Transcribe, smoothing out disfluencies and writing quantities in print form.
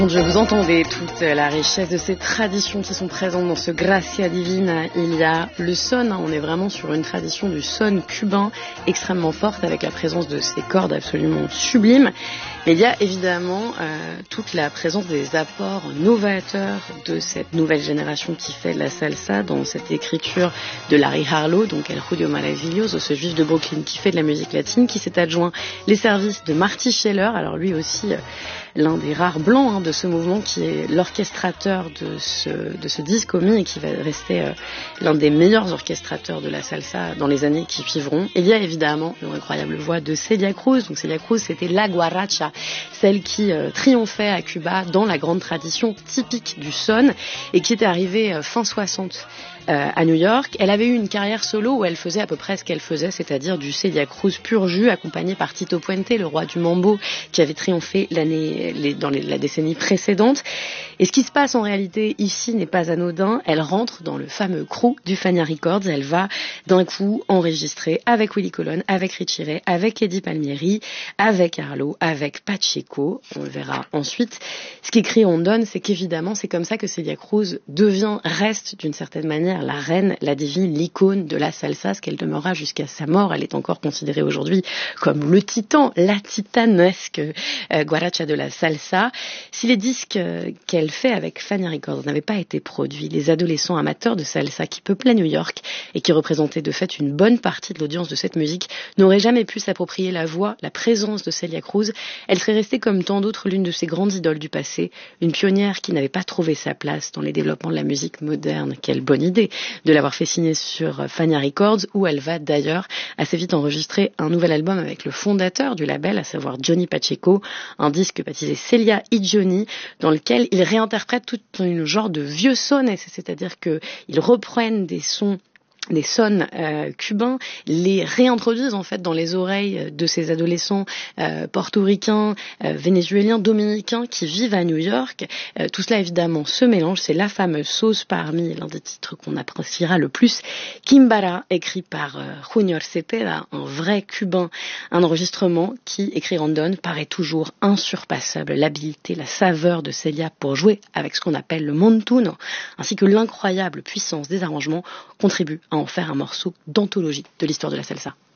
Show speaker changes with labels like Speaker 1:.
Speaker 1: Je vous entendais toute la richesse de ces traditions qui sont présentes dans ce Gracia Divina. Il y a le son, on est vraiment sur une tradition du son cubain extrêmement forte avec la présence de ces cordes absolument sublimes. Mais il y a évidemment toute la présence des apports novateurs de cette nouvelle génération qui fait de la salsa dans cette écriture de Larry Harlow, donc El Judío Maravilloso, ce juif de Brooklyn qui fait de la musique latine, qui s'est adjoint les services de Marty Scheller, alors lui aussi l'un des rares blancs de ce mouvement, qui est l'orchestrateur de ce disque Omi et qui va rester l'un des meilleurs orchestrateurs de la salsa dans les années qui suivront. Il y a évidemment l'incroyable voix de Celia Cruz. Donc Celia Cruz, c'était la guaracha, celle qui triomphait à Cuba dans la grande tradition typique du son et qui était arrivée fin 60 à New York. Elle avait eu une carrière solo où elle faisait à peu près ce qu'elle faisait, c'est-à-dire du Celia Cruz pur jus, accompagnée par Tito Puente, le roi du mambo, qui avait triomphé dans la décennie précédente. Et ce qui se passe en réalité ici n'est pas anodin. Elle rentre dans le fameux crew du Fania Records. Elle va d'un coup enregistrer avec Willie Colon, avec Richie Ray, avec Eddie Palmieri, avec Harlow, avec Pacheco. On le verra ensuite. Ce qu'écrit Rondon, c'est qu'évidemment, c'est comme ça que Celia Cruz reste d'une certaine manière la reine, la divine, l'icône de la salsa, ce qu'elle demeurera jusqu'à sa mort. Elle est encore considérée aujourd'hui comme le titan, la titanesque guaracha de la salsa. Si les disques qu'elle fait avec Fania Records n'avaient pas été produits, les adolescents amateurs de salsa qui peuplaient New York et qui représentaient de fait une bonne partie de l'audience de cette musique n'auraient jamais pu s'approprier la voix, la présence de Celia Cruz. Elle serait restée comme tant d'autres l'une de ces grandes idoles du passé, une pionnière qui n'avait pas trouvé sa place dans les développements de la musique moderne. Quelle bonne idée de l'avoir fait signer sur Fania Records, où elle va d'ailleurs assez vite enregistrer un nouvel album avec le fondateur du label, à savoir Johnny Pacheco, un disque baptisé Celia y Johnny, dans lequel il réinterprète tout un genre de vieux sones, c'est-à-dire qu'ils reprennent des sons cubains, les réintroduisent en fait dans les oreilles de ces adolescents portoricains, vénézuéliens, dominicains qui vivent à New York. Tout cela évidemment se mélange, c'est la fameuse sauce parmi l'un des titres qu'on appréciera le plus, Kimbara, écrit par Junior Cepeda, un vrai cubain, un enregistrement qui, écrit Rondon, paraît toujours insurpassable. L'habileté, la saveur de Celia pour jouer avec ce qu'on appelle le montuno, ainsi que l'incroyable puissance des arrangements contribuent à en faire un morceau d'anthologie de l'histoire de la salsa.